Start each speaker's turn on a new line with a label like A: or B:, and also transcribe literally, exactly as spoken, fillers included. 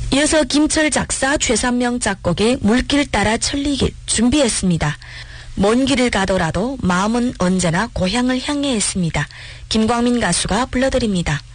A: 이어서 김철 작사, 최산명 작곡의 물길 따라 천리길 준비했습니다. 먼 길을 가더라도 마음은 언제나 고향을 향해 했습니다. 김광민 가수가 불러드립니다.